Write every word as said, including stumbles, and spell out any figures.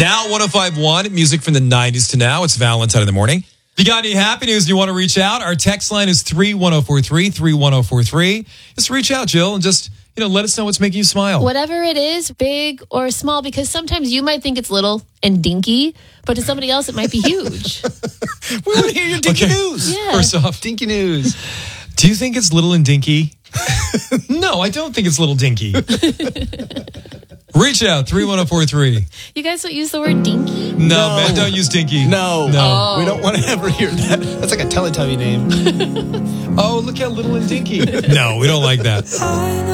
Now one oh five point one, music from the nineties to now. It's Valentine in the morning. If you got any happy news and you want to reach out, our text line is three one zero four three, three one zero four three. Just reach out, Jill, and just, you know, let us know what's making you smile. Whatever it is, big or small, because sometimes you might think it's little and dinky, but to somebody else it might be huge. We want to hear your dinky Okay. news. Yeah. First off, Dinky news. do you think it's little and dinky? No, I don't think it's little dinky. Reach out, three one zero four three. You guys don't use the word dinky? No, No. man, don't use dinky. No. No. Oh. We don't want to ever hear that. That's like a Teletubby name. Oh, look how little and dinky. No, we don't like that.